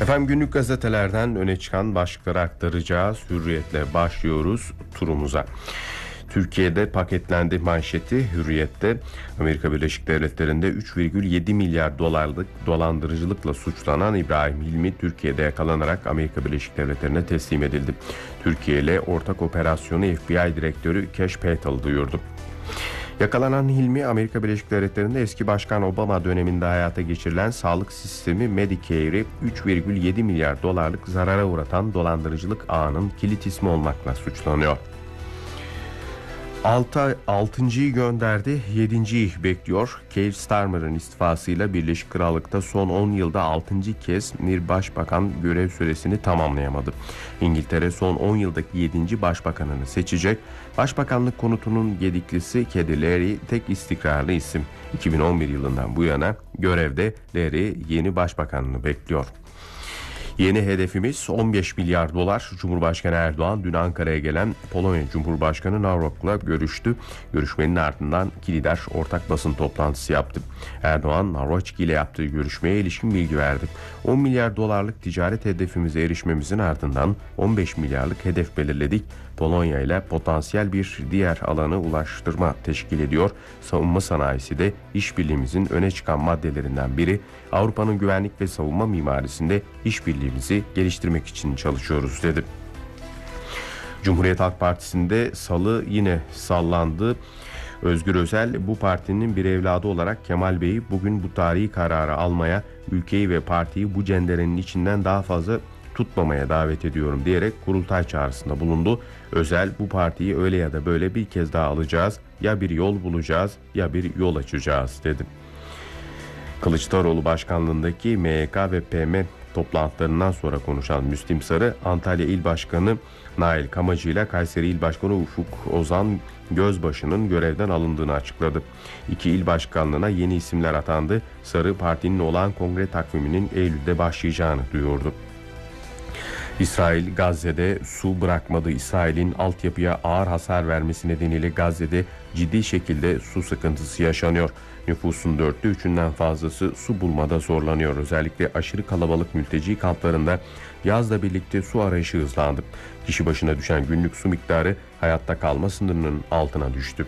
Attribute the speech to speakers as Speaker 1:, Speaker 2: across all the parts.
Speaker 1: Efendim günlük gazetelerden öne çıkan başlıkları aktaracağız. Hürriyetle başlıyoruz turumuza. Türkiye'de paketlendi manşeti Hürriyet'te. Amerika Birleşik Devletleri'nde 3,7 milyar dolarlık dolandırıcılıkla suçlanan İbrahim Hilmi Türkiye'de yakalanarak Amerika Birleşik Devletleri'ne teslim edildi. Türkiye ile ortak operasyonu FBI Direktörü Cash Patel duyurdu. Yakalanan Hilmi, Amerika Birleşik Devletleri'nde eski Başkan Obama döneminde hayata geçirilen sağlık sistemi Medicare'i 3,7 milyar dolarlık zarara uğratan dolandırıcılık ağının kilit ismi olmakla suçlanıyor. 6.'yı gönderdi, 7.'yi bekliyor. Keir Starmer'ın istifasıyla Birleşik Krallık'ta son 10 yılda 6. kez bir başbakan görev süresini tamamlayamadı. İngiltere son 10 yıldaki 7. başbakanını seçecek. Başbakanlık konutunun gediklisi Kedi Larry tek istikrarlı isim. 2011 yılından bu yana görevde. Larry yeni başbakanını bekliyor. Yeni hedefimiz 15 milyar dolar. Cumhurbaşkanı Erdoğan dün Ankara'ya gelen Polonya Cumhurbaşkanı Nawroc'la görüştü. Görüşmenin ardından iki lider ortak basın toplantısı yaptı. Erdoğan, Nawrocki ile yaptığı görüşmeye ilişkin bilgi verdi. 10 milyar dolarlık ticaret hedefimize erişmemizin ardından 15 milyarlık hedef belirledik. Polonya ile potansiyel bir diğer alanı ulaştırma teşkil ediyor. Savunma sanayisi de işbirliğimizin öne çıkan maddelerinden biri. Avrupa'nın güvenlik ve savunma mimarisinde işbirliğimizi geliştirmek için çalışıyoruz dedi. Cumhuriyet Halk Partisi'nde salı yine sallandı. Özgür Özel, bu partinin bir evladı olarak Kemal Bey'i bugün bu tarihi kararı almaya, ülkeyi ve partiyi bu cenderenin içinden daha fazla tutmamaya davet ediyorum diyerek kurultay çağrısında bulundu. Özel, bu partiyi öyle ya da böyle bir kez daha alacağız, ya bir yol bulacağız ya bir yol açacağız dedi. Kılıçdaroğlu başkanlığındaki MYK ve PM toplantılarından sonra konuşan Müslim Sarı, Antalya İl Başkanı Nail Kamacı ile Kayseri İl Başkanı Ufuk Ozan Gözbaşı'nın görevden alındığını açıkladı. İki il başkanlığına yeni isimler atandı. Sarı, partinin olağan kongre takviminin Eylül'de başlayacağını duyurdu. İsrail Gazze'de su bırakmadı. İsrail'in altyapıya ağır hasar vermesi nedeniyle Gazze'de ciddi şekilde su sıkıntısı yaşanıyor. Nüfusun 3'ünden fazlası su bulmada zorlanıyor. Özellikle aşırı kalabalık mülteci kamplarında yazla birlikte su arayışı hızlandı. Kişi başına düşen günlük su miktarı hayatta kalma sınırının altına düştü.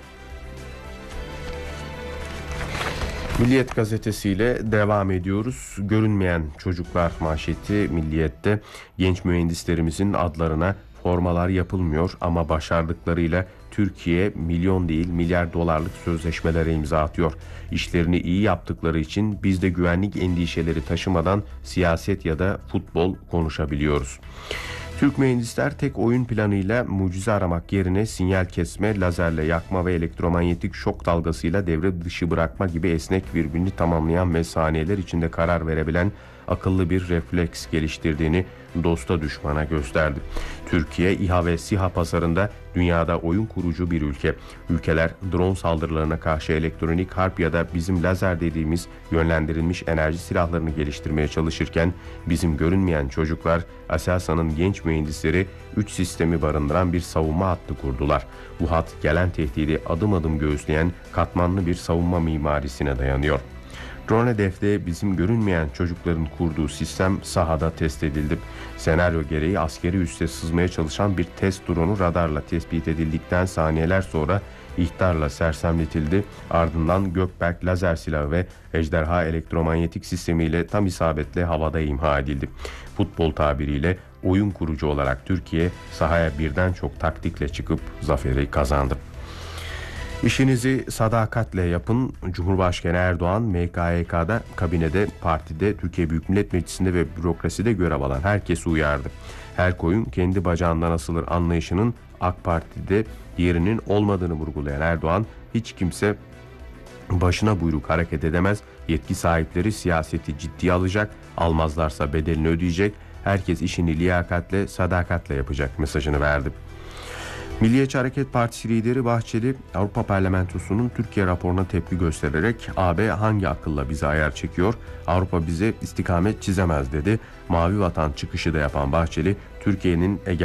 Speaker 1: Milliyet gazetesiyle devam ediyoruz. Görünmeyen çocuklar manşeti Milliyet'te. Genç mühendislerimizin adlarına formalar yapılmıyor ama başardıklarıyla Türkiye milyon değil milyar dolarlık sözleşmelere imza atıyor. İşlerini iyi yaptıkları için biz de güvenlik endişeleri taşımadan siyaset ya da futbol konuşabiliyoruz. Türk mühendisler tek oyun planıyla mucize aramak yerine sinyal kesme, lazerle yakma ve elektromanyetik şok dalgasıyla devre dışı bırakma gibi esnek, birbirini tamamlayan ve saniyeler içinde karar verebilen akıllı bir refleks geliştirdiğini dosta düşmana gösterdi. Türkiye, İHA ve SİHA pazarında dünyada oyun kurucu bir ülke. Ülkeler drone saldırılarına karşı elektronik harp ya da bizim lazer dediğimiz yönlendirilmiş enerji silahlarını geliştirmeye çalışırken bizim görünmeyen çocuklar, Aselsan'ın genç mühendisleri 3 sistemi barındıran bir savunma hattı kurdular. Bu hat gelen tehdidi adım adım göğüsleyen katmanlı bir savunma mimarisine dayanıyor. Drone hedefte bizim görünmeyen çocukların kurduğu sistem sahada test edildi. Senaryo gereği askeri üsse sızmaya çalışan bir test drone'u radarla tespit edildikten saniyeler sonra ihtarla sersemletildi. Ardından Gökberk lazer silahı ve Ejderha elektromanyetik sistemiyle tam isabetle havada imha edildi. Futbol tabiriyle oyun kurucu olarak Türkiye sahaya birden çok taktikle çıkıp zaferi kazandı. İşinizi sadakatle yapın. Cumhurbaşkanı Erdoğan, MKYK'da, kabinede, partide, Türkiye Büyük Millet Meclisi'nde ve bürokraside görev alan herkesi uyardı. Her koyun kendi bacağından asılır anlayışının AK Parti'de yerinin olmadığını vurgulayan Erdoğan, hiç kimse başına buyruk hareket edemez, yetki sahipleri siyaseti ciddiye alacak, almazlarsa bedelini ödeyecek, herkes işini liyakatle, sadakatle yapacak mesajını verdi. Milliyetçi Hareket Partisi lideri Bahçeli, Avrupa Parlamentosu'nun Türkiye raporuna tepki göstererek AB hangi akılla bize ayar çekiyor, Avrupa bize istikamet çizemez dedi. Mavi Vatan çıkışı da yapan Bahçeli, Türkiye'nin